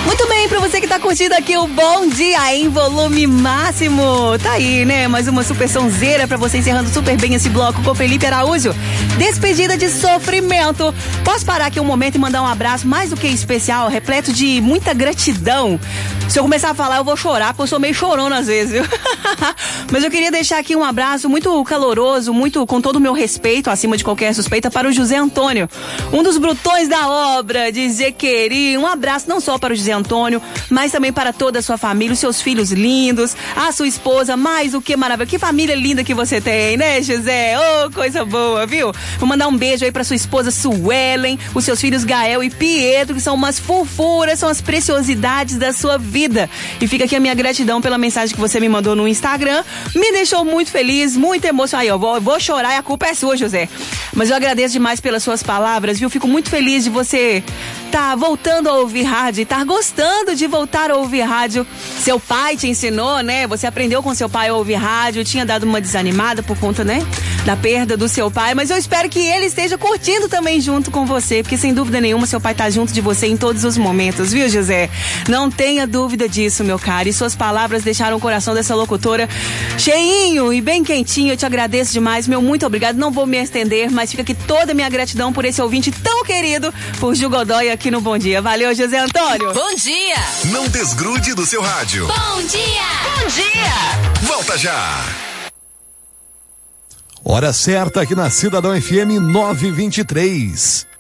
Muito bem, pra você que tá curtindo aqui o Bom Dia em volume máximo. Tá aí, né? Mais uma super sonzeira pra você, encerrando super bem esse bloco com Felipe Araújo. Despedida de sofrimento. Posso parar aqui um momento e mandar um abraço mais do que especial, repleto de muita gratidão. Se eu começar a falar, eu vou chorar, porque eu sou meio chorona às vezes, viu? Mas eu queria deixar aqui um abraço muito caloroso, muito com todo o meu respeito, acima de qualquer suspeita, para o José Antônio, um dos brutões da obra de Jequeri. Um abraço não só para o José Antônio, mas também para toda a sua família, os seus filhos lindos, a sua esposa, mais do que maravilhosa. Que família linda que você tem, né, José? Oh, coisa boa, viu? Vou mandar um beijo aí para sua esposa Suelen, os seus filhos Gael e Pietro, que são umas fofuras, são as preciosidades da sua vida. E fica aqui a minha gratidão pela mensagem que você me mandou no Instagram. Me deixou muito feliz, muito emocionado. Aí, eu vou chorar e a culpa é sua, José. Mas eu agradeço demais pelas suas palavras, viu? Fico muito feliz de você tá voltando a ouvir rádio, tá gostando de voltar a ouvir rádio. Seu pai te ensinou, né? Você aprendeu com seu pai a ouvir rádio, tinha dado uma desanimada por conta, né, da perda do seu pai, mas eu espero que ele esteja curtindo também junto com você, porque sem dúvida nenhuma seu pai tá junto de você em todos os momentos, viu, José? Não tenha dúvida disso, meu caro, e suas palavras deixaram o coração dessa locutora cheinho e bem quentinho. Eu te agradeço demais, meu muito obrigado. Não vou me estender, mas fica aqui toda a minha gratidão por esse ouvinte tão querido, por Gil Godoy aqui no Bom Dia. Valeu, José Antônio. Bom dia. Não desgrude do seu rádio. Bom dia. Bom dia. Volta já. Hora certa aqui na Cidadão FM 923.